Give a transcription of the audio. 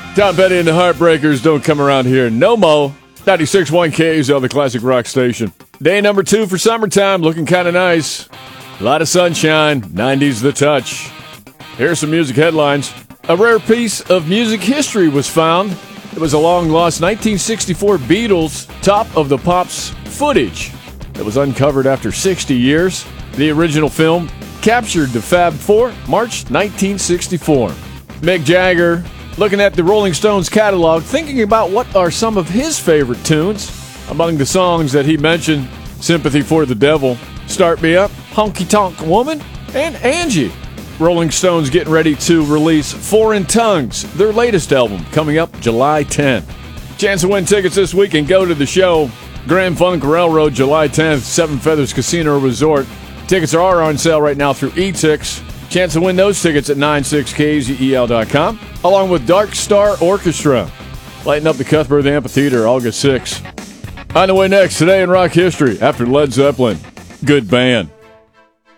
Tom Petty and the Heartbreakers don't come around here no mo. 96.1 KZL, the classic rock station. Day number 2 for summertime, looking kind of nice. A lot of sunshine, 90s the touch. Here's some music headlines. A rare piece of music history was found. It was a long-lost 1964 Beatles Top of the Pops footage that was uncovered after 60 years. The original film captured the Fab Four, March 1964. Mick Jagger, looking at the Rolling Stones catalog, thinking about what are some of his favorite tunes. Among the songs that he mentioned, Sympathy for the Devil, Start Me Up, Honky Tonk Woman, and Angie. Rolling Stones getting ready to release Foreign Tongues, their latest album, coming up July 10th. Chance to win tickets this week and go to the show. Grand Funk Railroad, July 10th, Seven Feathers Casino Resort. Tickets are on sale right now through eTix. Chance to win those tickets at 96kzel.com, along with Dark Star Orchestra. Lighten up the Cuthbert Amphitheater August 6th. On the way next, today in rock history, after Led Zeppelin. Good band.